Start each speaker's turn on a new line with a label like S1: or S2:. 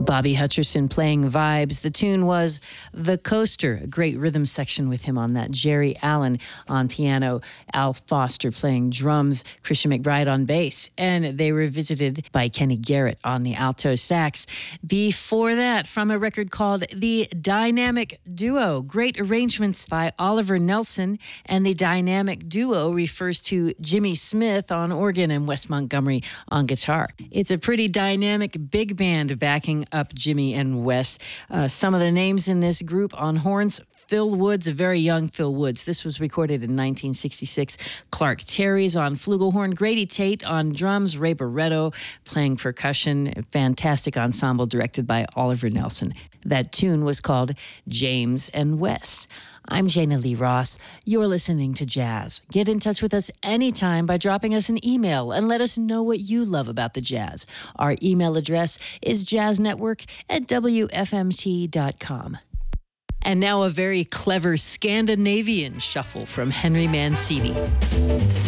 S1: Bobby Hutcherson playing vibes. The tune was The Coaster, a great rhythm section with him on that. Jerry Allen on piano, Al Foster playing drums, Christian McBride on bass, and they were visited by Kenny Garrett on the alto sax. Before that, from a record called The Dynamic Duo, great arrangements by Oliver Nelson, and the Dynamic Duo refers to Jimmy Smith on organ and Wes Montgomery on guitar. It's a pretty dynamic big band backing up Jimmy and Wes. Some of the names in this group on horns: Phil Woods, a very young Phil Woods. This was recorded in 1966. Clark Terry's on flugelhorn, Grady Tate on drums, Ray Barretto playing percussion. A fantastic ensemble directed by Oliver Nelson. That tune was called James and Wes. I'm Jana Lee Ross. You're listening to Jazz. Get in touch with us anytime by dropping us an email and let us know what you love about the jazz. Our email address is jazznetwork@wfmt.com. And now a very clever Scandinavian shuffle from Henry Mancini.